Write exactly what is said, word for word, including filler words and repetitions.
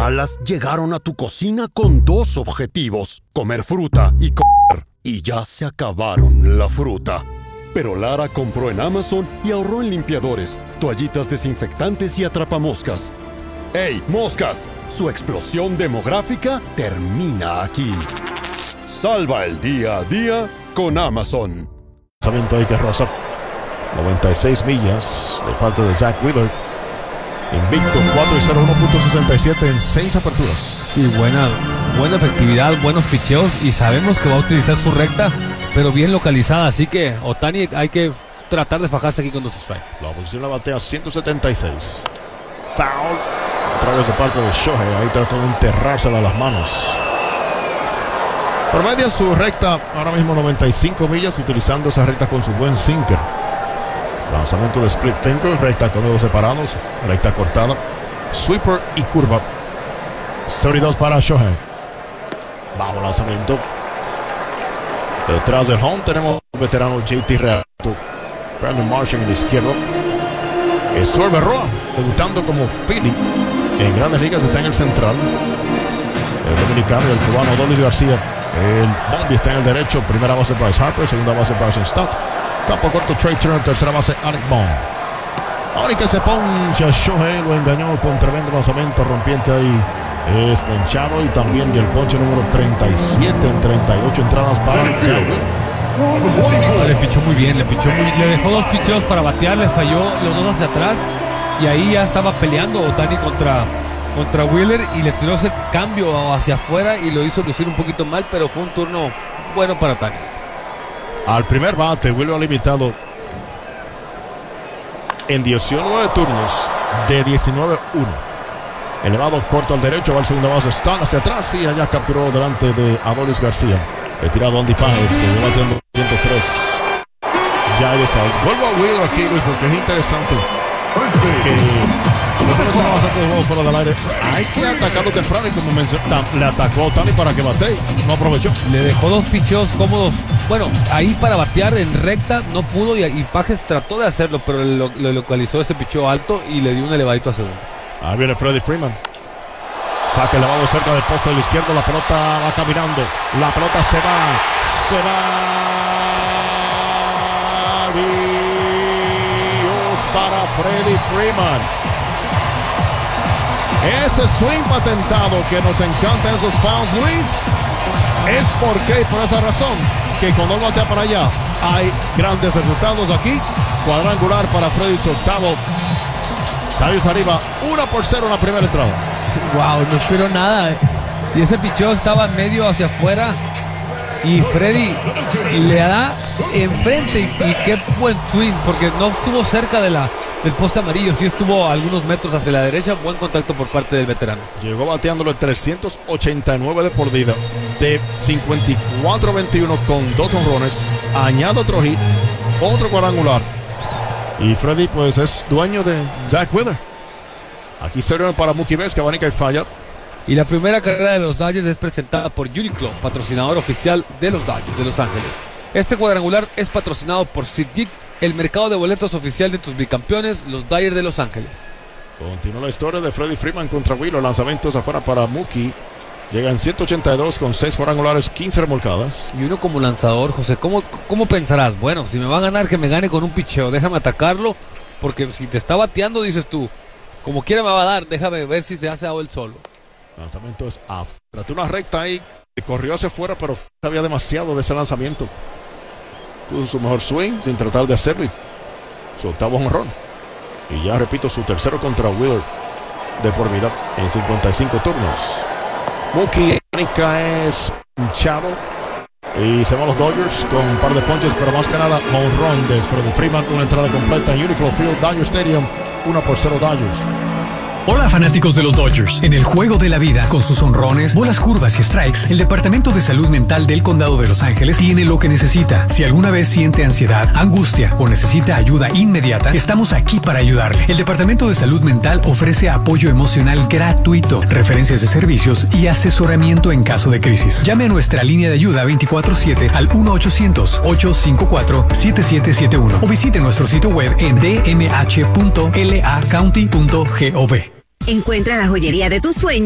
malas llegaron a tu cocina con dos objetivos: comer fruta y comer. Y ya se acabaron la fruta. Pero Lara compró en Amazon y ahorró en limpiadores, toallitas desinfectantes y atrapamoscas. ¡Ey, moscas! Su explosión demográfica termina aquí. Salva el día a día con Amazon. Lanzamiento ahí que roza noventa y seis millas de parte de Zach Wheeler. Invicto cuatro y cero, uno punto sesenta y siete en seis aperturas. Sí, buena, buena efectividad, buenos picheos, y sabemos que va a utilizar su recta, pero bien localizada, así que Ohtani hay que tratar de fajarse aquí con dos strikes. La posición la batea ciento setenta y seis. Foul a través de parte de Shohei. Ahí trató de enterrársela a las manos. Promedia su recta ahora mismo noventa y cinco millas, utilizando esa recta con su buen sinker. Lanzamiento de split finger, recta con dedos separados, recta cortada, sweeper y curva. cero y dos para Shohei. Bajo lanzamiento. Detrás del home tenemos el veterano J T Realmuto. Brandon Marsh en el izquierdo. Stuart Berroa, debutando como Philly en Grandes Ligas, está en el central. El dominicano y el cubano Adolis García. El Bombi está en el derecho. Primera base Bryce Harper, segunda base Bryson Stott. Campo corto Trey Turner, tercera base Alec Bohm. Ahora que se poncha, Shohei lo engañó con tremendo lanzamiento rompiente ahí. Es ponchado, y también del ponche número treinta y siete en treinta y ocho entradas para Seattle. Le pichó muy bien, le pichó muy, le dejó dos picheos para batear, le falló los dos hacia atrás, y ahí ya estaba peleando Ohtani contra, contra Wheeler, y le tiró ese cambio hacia afuera y lo hizo lucir un poquito mal, pero fue un turno bueno para Ohtani. Al primer bate, Wheeler ha limitado en diecinueve turnos de diecinueve uno. Elevado corto al derecho, va al segunda base, Stan hacia atrás, y allá capturó delante de Adolis García. Retirado Andy Páez, que va batiendo ciento tres. Ya ya sabes. Vuelvo a Wheeler aquí, Luis, porque es interesante que no tenemos bastante de juego fuera del aire. Hay que atacarlo temprano, y como mencioné, le atacó a Ohtani para que batee, no aprovechó. Le dejó dos picheos cómodos. Bueno, ahí para batear en recta no pudo, y, y Páez trató de hacerlo, pero lo, lo localizó ese picheo alto y le dio un elevadito a segundo. Ahí viene Freddie Freeman. Saque elevado cerca del poste del izquierdo. La pelota va caminando. La pelota se va. Se va. Dios para Freddie Freeman. Ese swing patentado que nos encanta en esos fouls, Luis, es porque, y por esa razón, que cuando él batea para allá hay grandes resultados aquí. Cuadrangular para Freddie, su octavo. Darius arriba, uno por cero en la primera entrada. Wow, no esperó nada. Y ese picheo estaba medio hacia afuera, y Freddy le da enfrente, y, y qué buen swing, porque no estuvo cerca de la, del poste amarillo, sí estuvo a algunos metros hacia la derecha. Buen contacto por parte del veterano. Llegó bateándolo en trescientos ochenta y nueve de por vida, de cincuenta y cuatro veintiuno con dos honrones. Añade otro hit, otro cuadrangular. Y Freddy pues es dueño de Zach Wheeler. Aquí se reúne para Mookie Betts, que abanica y falla. Y la primera carrera de los Dodgers es presentada por Uniqlo, patrocinador oficial de los Dodgers de Los Ángeles. Este cuadrangular es patrocinado por SeatGeek, el mercado de boletos oficial de tus bicampeones, los Dodgers de Los Ángeles. Continúa la historia de Freddie Freeman contra Wheeler. Lanzamientos afuera para Mookie. Llega en ciento ochenta y dos con seis cuadrangulares, quince remolcadas. Y uno como lanzador, José, ¿cómo, ¿cómo pensarás? Bueno, si me va a ganar, que me gane con un picheo, déjame atacarlo, porque si te está bateando, dices tú, como quiera me va a dar, déjame ver si se hace a él solo. Lanzamiento es afuera. Trató una recta ahí, que corrió hacia afuera, pero había demasiado de ese lanzamiento. Puso su mejor swing sin tratar de hacerlo, y su octavo jonrón. Y ya repito, su tercero contra Wheeler de por vida en cincuenta y cinco turnos. Mookie es pinchado y se van los Dodgers con un par de ponches, pero más que nada home run de Freddie Freeman. Una entrada completa en Uniqlo Field, Dodger Stadium, uno por cero Dodgers. Hola fanáticos de los Dodgers. En el juego de la vida, con sus honrones, bolas curvas y strikes, el Departamento de Salud Mental del Condado de Los Ángeles tiene lo que necesita. Si alguna vez siente ansiedad, angustia o necesita ayuda inmediata, estamos aquí para ayudarle. El Departamento de Salud Mental ofrece apoyo emocional gratuito, referencias de servicios y asesoramiento en caso de crisis. Llame a nuestra línea de ayuda veinticuatro siete al uno ochocientos, ocho cinco cuatro, siete siete siete uno o visite nuestro sitio web en d m h punto l a county punto gov. Encuentra la joyería de tus sueños